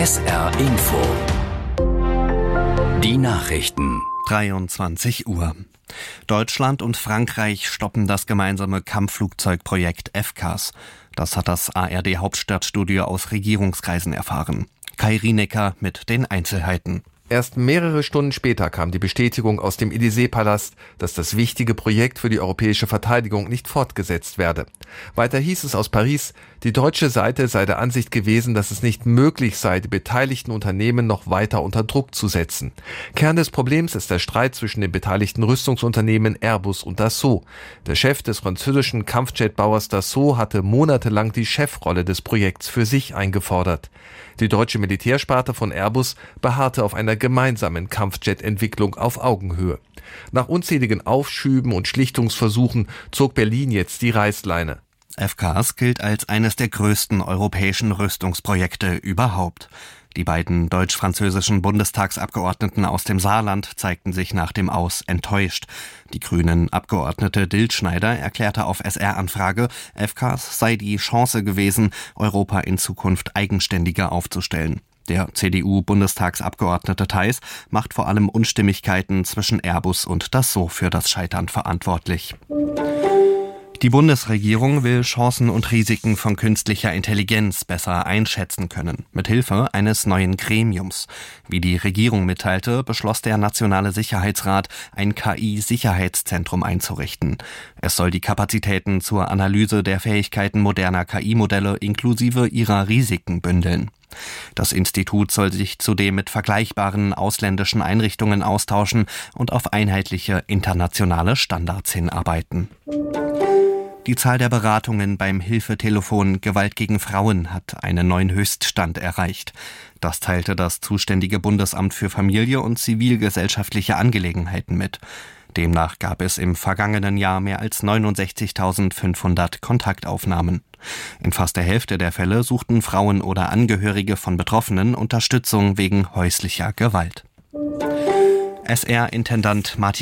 SR Info. Die Nachrichten. 23 Uhr. Deutschland und Frankreich stoppen das gemeinsame Kampfflugzeugprojekt FCAS. Das hat das ARD-Hauptstadtstudio aus Regierungskreisen erfahren. Kai Rienecker mit den Einzelheiten. Erst mehrere Stunden später kam die Bestätigung aus dem Élysée-Palast, dass das wichtige Projekt für die europäische Verteidigung nicht fortgesetzt werde. Weiter hieß es aus Paris, die deutsche Seite sei der Ansicht gewesen, dass es nicht möglich sei, die beteiligten Unternehmen noch weiter unter Druck zu setzen. Kern des Problems ist der Streit zwischen den beteiligten Rüstungsunternehmen Airbus und Dassault. Der Chef des französischen Kampfjetbauers Dassault hatte monatelang die Chefrolle des Projekts für sich eingefordert. Die deutsche Militärsparte von Airbus beharrte auf einer gemeinsamen Kampfjet-Entwicklung auf Augenhöhe. Nach unzähligen Aufschüben und Schlichtungsversuchen zog Berlin jetzt die Reißleine. FCAS gilt als eines der größten europäischen Rüstungsprojekte überhaupt. Die beiden deutsch-französischen Bundestagsabgeordneten aus dem Saarland zeigten sich nach dem Aus enttäuscht. Die grünen Abgeordnete Diltschneider erklärte auf SR-Anfrage, FCAS sei die Chance gewesen, Europa in Zukunft eigenständiger aufzustellen. Der CDU-Bundestagsabgeordnete Theis macht vor allem Unstimmigkeiten zwischen Airbus und Dassault für das Scheitern verantwortlich. Die Bundesregierung will Chancen und Risiken von künstlicher Intelligenz besser einschätzen können, mithilfe eines neuen Gremiums. Wie die Regierung mitteilte, beschloss der Nationale Sicherheitsrat, ein KI-Sicherheitszentrum einzurichten. Es soll die Kapazitäten zur Analyse der Fähigkeiten moderner KI-Modelle inklusive ihrer Risiken bündeln. Das Institut soll sich zudem mit vergleichbaren ausländischen Einrichtungen austauschen und auf einheitliche internationale Standards hinarbeiten. Die Zahl der Beratungen beim Hilfetelefon Gewalt gegen Frauen hat einen neuen Höchststand erreicht. Das teilte das zuständige Bundesamt für Familie und zivilgesellschaftliche Angelegenheiten mit. Demnach gab es im vergangenen Jahr mehr als 69.500 Kontaktaufnahmen. In fast der Hälfte der Fälle suchten Frauen oder Angehörige von Betroffenen Unterstützung wegen häuslicher Gewalt. SR-Intendant Martin